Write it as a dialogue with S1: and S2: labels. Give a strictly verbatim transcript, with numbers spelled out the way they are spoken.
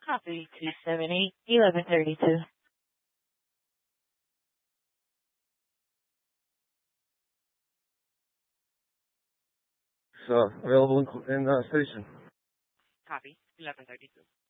S1: Copy two seven eight, eleven thirty-two.
S2: So available in, in uh, station.
S1: Copy eleven thirty-two.